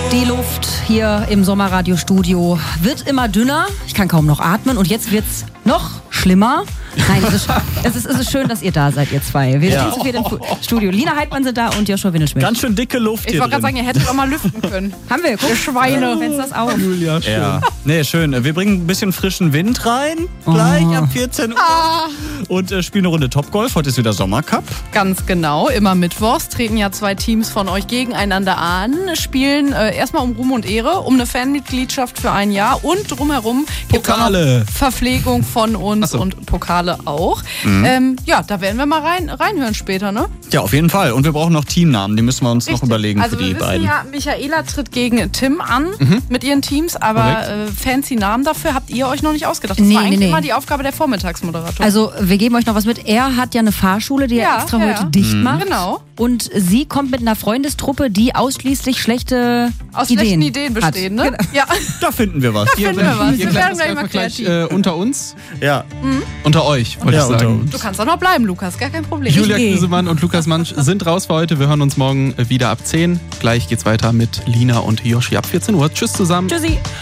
Die Luft hier im Sommerradiostudio wird immer dünner. Ich kann kaum noch atmen und jetzt wird's noch schlimmer. Nein, es ist schön, dass ihr da seid, ihr zwei. Wir stehen zu viel im Studio. Lina Heidmann sind da und Joshua Windelschmidt. Ganz schön dicke Luft hier. Ich wollte gerade sagen, ihr hättet auch mal lüften können. Haben wir, guck, Schweine. Fenster ist auf. Julia, schön. Ja. Nee, schön. Wir bringen ein bisschen frischen Wind rein, gleich ab 14 Uhr. Und spielen eine Runde Topgolf. Heute ist wieder Sommercup. Ganz genau. Immer mittwochs treten ja 2 Teams von euch gegeneinander an, spielen erstmal um Ruhm und Ehre, um eine Fanmitgliedschaft für ein Jahr und drumherum gibt es Pokale. Verpflegung von uns und Pokale auch. Ja, da werden wir mal reinhören später, ne? Ja, auf jeden Fall. Und wir brauchen noch Teamnamen. Die müssen wir uns noch überlegen also für die wir wissen beiden. ja, Michaela tritt gegen Tim an mit ihren Teams, aber fancy Namen dafür habt ihr euch noch nicht ausgedacht. Das war eigentlich immer die Aufgabe der Vormittagsmoderator. Also wir geben euch noch was mit. Er hat ja eine Fahrschule, die er extra heute dicht macht. Genau. Und sie kommt mit einer Freundestruppe, die ausschließlich schlechten Ideen besteht, ne? Genau. Ja. Da finden wir was. Wir werden Ihr gleich bleibt mal gleich kreativ. unter uns. Ja. Unter euch, wollte ich unter sagen. uns. Du kannst auch noch bleiben, Lukas, gar kein Problem. Julia Knesemann und Lukas Mansch sind raus für heute. Wir hören uns morgen wieder ab 10. Gleich geht's weiter mit Lina und Yoshi ab 14 Uhr. Tschüss zusammen. Tschüssi.